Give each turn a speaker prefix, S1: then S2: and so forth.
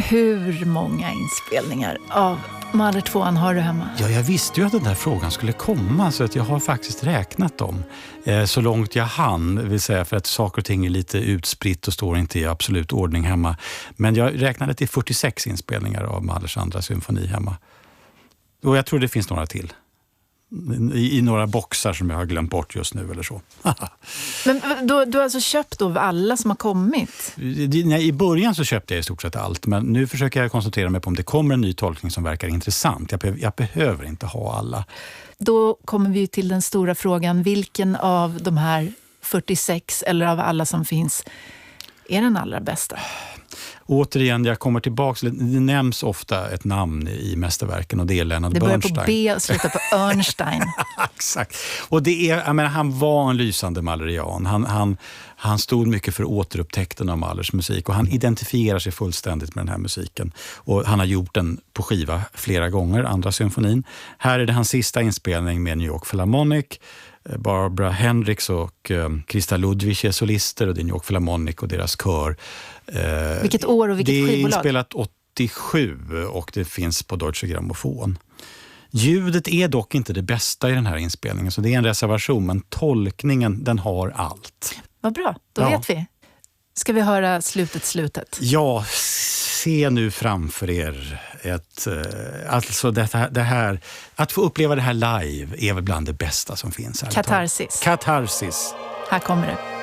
S1: Hur många inspelningar av Mahler 2 har du hemma?
S2: Ja, jag visste ju att den där frågan skulle komma, så att jag har faktiskt räknat dem så långt jag hann, vill säga, för att saker och ting är lite utspritt och står inte i absolut ordning hemma. Men jag räknade till 46 inspelningar av Mahlers andra symfoni hemma. Och jag tror det finns några till. I några boxar som jag har glömt bort just nu eller så.
S1: Men du har alltså köpt av alla som har kommit?
S2: I början så köpte jag i stort sett allt, men nu försöker jag koncentrera mig på om det kommer en ny tolkning som verkar intressant. Jag behöver inte ha alla.
S1: Då kommer vi till den stora frågan, vilken av de här 46 eller av alla som finns är den allra bästa?
S2: Återigen, jag kommer tillbaka. Det nämns ofta ett namn i mästerverken och det är Leonard Bernstein.
S1: Det börjar på B och slutar på Örnstein.
S2: Exakt. Och det är, jag menar, han var en lysande Mahlerian. Han stod mycket för återupptäckten av Mahlers musik och han identifierar sig fullständigt med den här musiken. Och han har gjort den på skiva flera gånger, andra symfonin. Här är det hans sista inspelning med New York Philharmonic. Barbara Hendricks och Christa Ludwig är solister och det är New York Philharmonic och deras kör.
S1: Vilket år och vilket skivbolag?
S2: Det är inspelat 87 och det finns på Deutsche Grammophon. Ljudet är dock inte det bästa i den här inspelningen, så det är en reservation, men tolkningen, den har allt.
S1: Vad bra, då vet vi. Ska vi höra slutet?
S2: Ja, se nu framför er alltså det här, att få uppleva det här live är väl bland det bästa som finns.
S1: Katarsis.
S2: Katarsis.
S1: Här kommer det.